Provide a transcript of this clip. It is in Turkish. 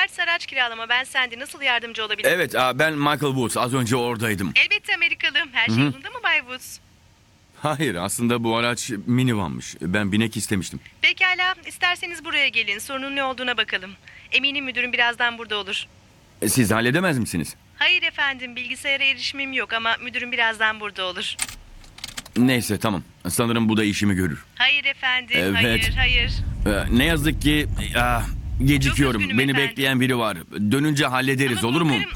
Hertz araç kiralama. Ben Sandy. Nasıl yardımcı olabilirim? Evet, ben Michael Woods. Az önce oradaydım. Elbette Amerikalım. Her şey yolunda mı Bay Woods? Hayır, aslında bu araç minivanmış. Ben binek istemiştim. Pekala. İsterseniz buraya gelin. Sorunun ne olduğuna bakalım. Eminim müdürüm birazdan burada olur. Siz halledemez misiniz? Hayır efendim. Bilgisayara erişimim yok ama müdürüm birazdan burada olur. Neyse, tamam. Sanırım bu da işimi görür. Hayır efendim. Evet. Hayır. Ne yazık ki gecikiyorum. Çok üzgünüm Beni efendim. bekleyen biri var. Dönünce hallederiz, Ama olur mu? korkarım